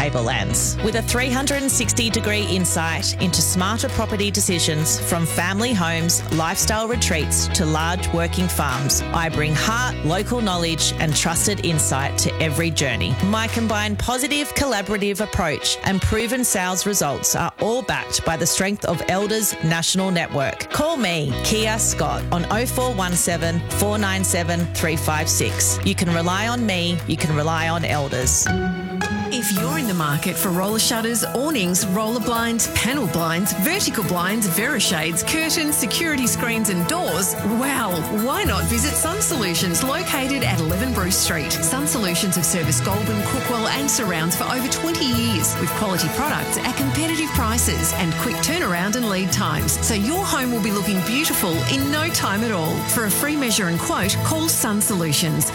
Tablelands. With a 360-degree insight into smarter property decisions from family homes, lifestyle retreats to large working farms, I bring heart, local knowledge and trusted insight to every journey. My combined positive, collaborative approach and proven sales results are all backed by the strength of Elders National Network. Call me, Kia Scott, on 0417 497 356. You can rely on me, you can rely on Elders. If you're in the market for roller shutters, awnings, roller blinds, panel blinds, vertical blinds, Verishades, curtains, security screens and doors, well, why not visit Sun Solutions, located at 11 Bruce Street. Sun Solutions have serviced Goulburn, Crookwell and surrounds for over 20 years with quality products at competitive prices and quick turnaround and lead times. So your home will be looking beautiful in no time at all. For a free measure and quote, call Sun Solutions,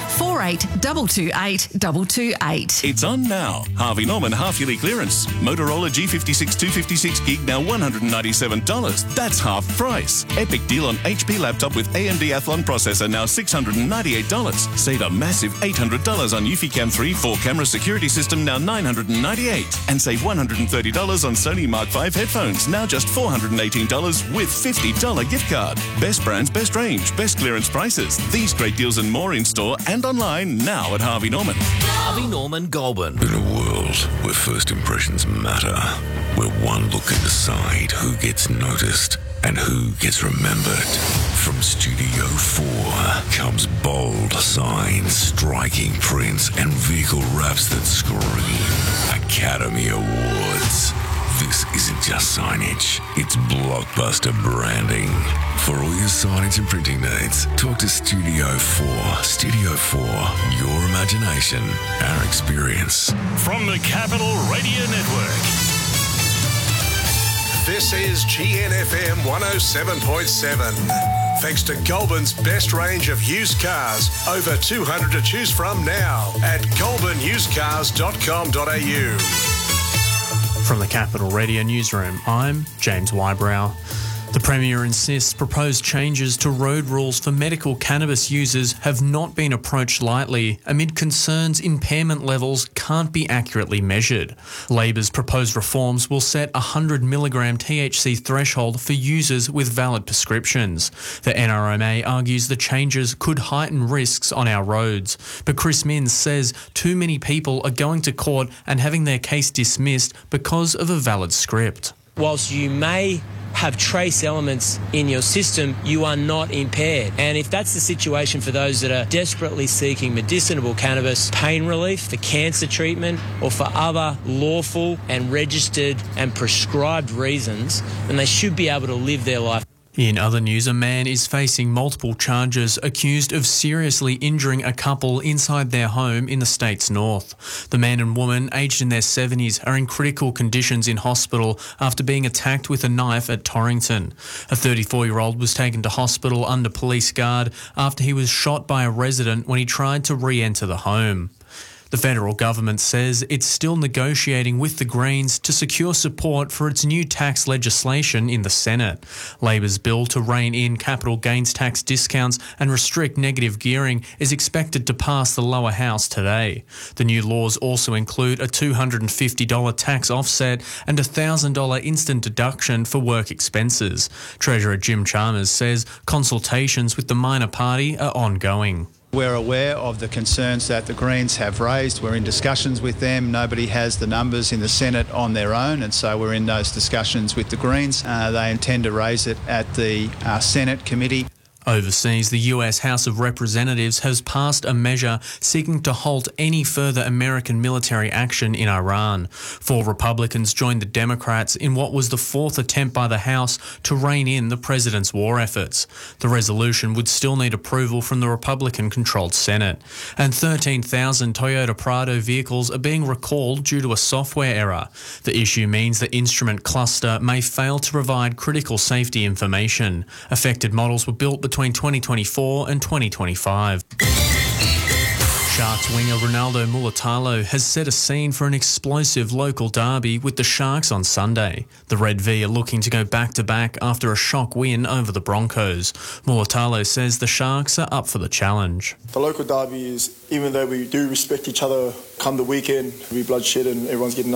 4822 228. It's on now. Harvey Norman half-yearly clearance. Motorola G56 256 gig now $197. That's half price. Epic deal on HP laptop with AMD Athlon processor now $698. Save a massive $800 on Eufy-Cam 3 4-camera security system now $998. And save $130 on Sony Mark V headphones now just $418 with $50 gift card. Best brands, best range, best clearance prices. These great deals and more in store and online now at Harvey Norman. Harvey Norman Goulburn. In a world where first impressions matter, where one look can decide who gets noticed and who gets remembered, from Studio 4 comes bold signs, striking prints and vehicle wraps that scream Academy Awards. This isn't just signage, it's blockbuster branding. For all your signage and printing needs, talk to Studio 4. Studio 4, your imagination, our experience. From the Capital Radio Network. This is GNFM 107.7. Thanks to Goulburn's best range of used cars. Over 200 to choose from now at goulburnusedcars.com.au. From the Capital Radio Newsroom, I'm James Wybrow. The Premier insists proposed changes to road rules for medical cannabis users have not been approached lightly amid concerns impairment levels can't be accurately measured. Labor's proposed reforms will set a 100 milligram THC threshold for users with valid prescriptions. The NRMA argues the changes could heighten risks on our roads, but Chris Minns says too many people are going to court and having their case dismissed because of a valid script. Whilst you may have trace elements in your system, you are not impaired. And if that's the situation for those that are desperately seeking medicinal cannabis, pain relief, for cancer treatment, or for other lawful and registered and prescribed reasons, then they should be able to live their life. In other news, a man is facing multiple charges accused of seriously injuring a couple inside their home in the state's north. The man and woman, aged in their 70s, are in critical conditions in hospital after being attacked with a knife at Torrington. A 34-year-old was taken to hospital under police guard after he was shot by a resident when he tried to re-enter the home. The federal government says it's still negotiating with the Greens to secure support for its new tax legislation in the Senate. Labor's bill to rein in capital gains tax discounts and restrict negative gearing is expected to pass the lower house today. The new laws also include a $250 tax offset and a $1,000 instant deduction for work expenses. Treasurer Jim Chalmers says consultations with the minor party are ongoing. We're aware of the concerns that the Greens have raised. We're in discussions with them. Nobody has the numbers in the Senate on their own, and so we're in those discussions with the Greens. They intend to raise it at the Senate committee. Overseas, the US House of Representatives has passed a measure seeking to halt any further American military action in Iran. 4 Republicans joined the Democrats in what was the 4th attempt by the House to rein in the president's war efforts. The resolution would still need approval from the Republican-controlled Senate. And 13,000 Toyota Prado vehicles are being recalled due to a software error. The issue means the instrument cluster may fail to provide critical safety information. Affected models were built between 2024 and 2025. Sharks winger Ronaldo Mulitalo has set a scene for an explosive local derby with the Sharks on Sunday. The Red V are looking to go back-to-back after a shock win over the Broncos. Mulitalo says the Sharks are up for the challenge. The local derby is, even though we do respect each other, come the weekend, we bloodshed and everyone's getting